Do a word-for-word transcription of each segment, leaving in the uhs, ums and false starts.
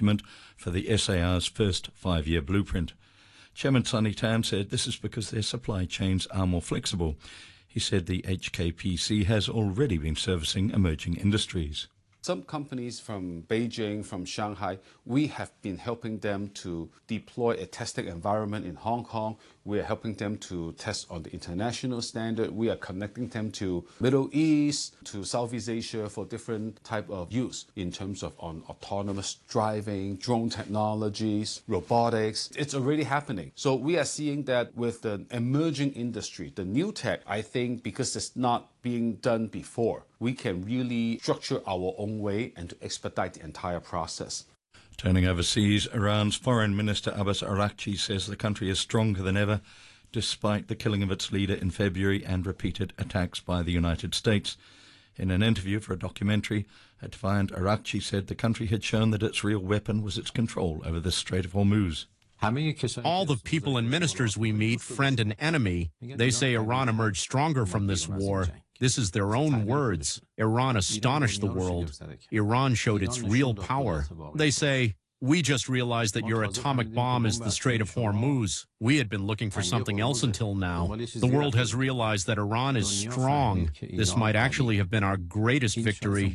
document for the S A R's first five-year blueprint. Chairman Sonny Tan said this is because their supply chains are more flexible. He said the H K P C has already been servicing emerging industries. Some companies from Beijing, from Shanghai, we have been helping them to deploy a testing environment in Hong Kong. We are helping them to test on the international standard. We are connecting them to Middle East, to Southeast Asia for different type of use in terms of on autonomous driving, drone technologies, robotics. It's already happening. So we are seeing that with the emerging industry, the new tech, I think because it's not being done before, we can really structure our own way and to expedite the entire process. Turning overseas, Iran's Foreign Minister Abbas Araghchi says the country is stronger than ever, despite the killing of its leader in February and repeated attacks by the United States. In an interview for a documentary, a defiant Araghchi said the country had shown that its real weapon was its control over the Strait of Hormuz. All the people and ministers we meet, friend and enemy, they say Iran emerged stronger from this war. This is their own words. Iran astonished the world. Iran showed its real power. They say, we just realized that your atomic bomb is the Strait of Hormuz. We had been looking for something else until now. The world has realized that Iran is strong. This might actually have been our greatest victory.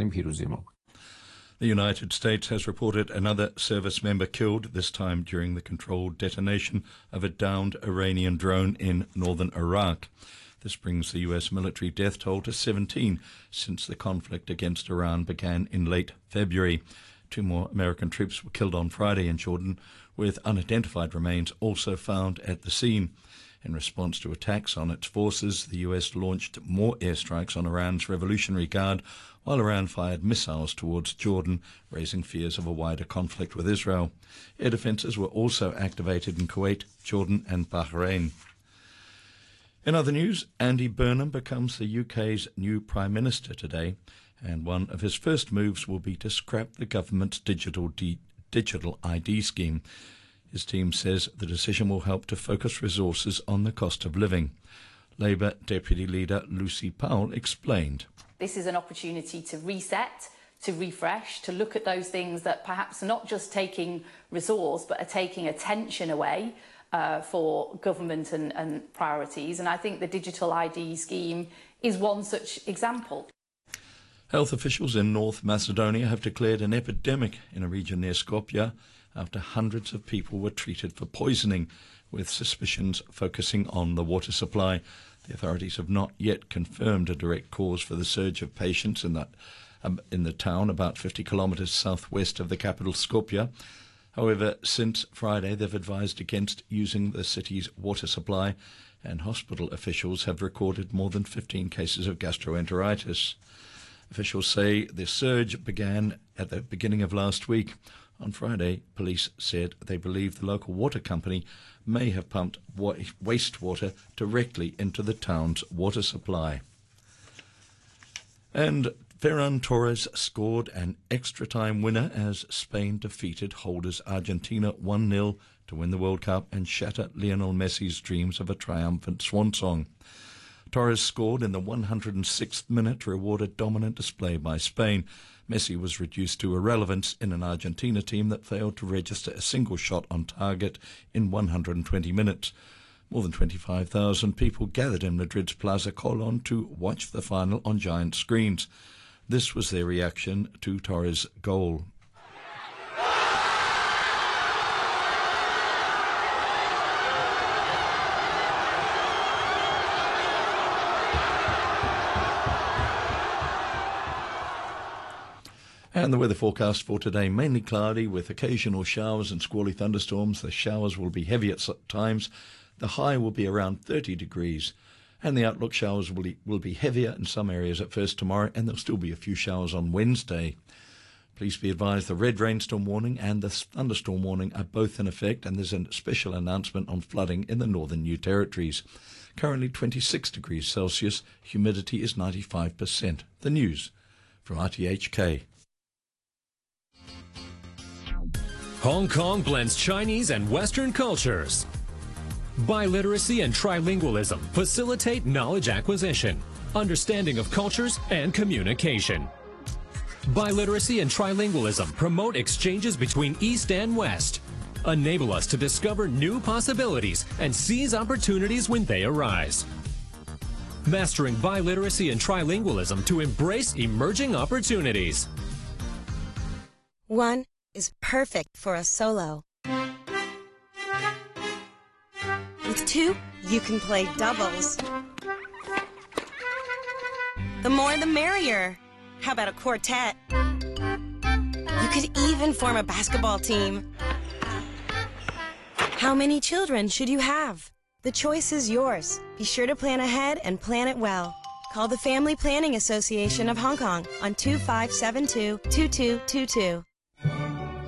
The United States has reported another service member killed, this time during the controlled detonation of a downed Iranian drone in northern Iraq. This brings the U S military death toll to seventeen since the conflict against Iran began in late February. Two more American troops were killed on Friday in Jordan, with unidentified remains also found at the scene. In response to attacks on its forces, the U S launched more airstrikes on Iran's Revolutionary Guard, while Iran fired missiles towards Jordan, raising fears of a wider conflict with Israel. Air defences were also activated in Kuwait, Jordan and Bahrain. In other news, Andy Burnham becomes the U K's new Prime Minister today, and one of his first moves will be to scrap the government's digital, D- digital I D scheme. His team says the decision will help to focus resources on the cost of living. Labour Deputy Leader Lucy Powell explained. This is an opportunity to reset, to refresh, to look at those things that perhaps are not just taking resource, but are taking attention away Uh, for government and, and priorities. And I think the digital I D scheme is one such example. Health officials in North Macedonia have declared an epidemic in a region near Skopje after hundreds of people were treated for poisoning, with suspicions focusing on the water supply. The authorities have not yet confirmed a direct cause for the surge of patients in, that, um, in the town about fifty kilometres southwest of the capital Skopje. However, since Friday, they've advised against using the city's water supply, and hospital officials have recorded more than fifteen cases of gastroenteritis. Officials say the surge began at the beginning of last week. On Friday, police said they believe the local water company may have pumped wa- wastewater directly into the town's water supply. And Ferran Torres scored an extra-time winner as Spain defeated holders Argentina one nil to win the World Cup and shatter Lionel Messi's dreams of a triumphant swan song. Torres scored in the one hundred sixth minute to reward a dominant display by Spain. Messi was reduced to irrelevance in an Argentina team that failed to register a single shot on target in one hundred twenty minutes. More than twenty-five thousand people gathered in Madrid's Plaza Colón to watch the final on giant screens. This was their reaction to Torres' goal. And the weather forecast for today, mainly cloudy with occasional showers and squally thunderstorms. The showers will be heavy at times. The high will be around thirty degrees. And the outlook showers will be, will be heavier in some areas at first tomorrow, and there'll still be a few showers on Wednesday. Please be advised the red rainstorm warning and the thunderstorm warning are both in effect, and there's a special announcement on flooding in the northern New Territories. Currently twenty-six degrees Celsius, humidity is ninety-five percent. The news from R T H K. Hong Kong blends Chinese and Western cultures. Biliteracy and trilingualism facilitate knowledge acquisition, understanding of cultures, and communication. Biliteracy and trilingualism promote exchanges between East and West. Enable us to discover new possibilities and seize opportunities when they arise. Mastering biliteracy and trilingualism to embrace emerging opportunities. One is perfect for a solo. With two, you can play doubles. The more the merrier. How about a quartet? You could even form a basketball team. How many children should you have? The choice is yours. Be sure to plan ahead and plan it well. Call the Family Planning Association of Hong Kong on two five seven two, two two two two.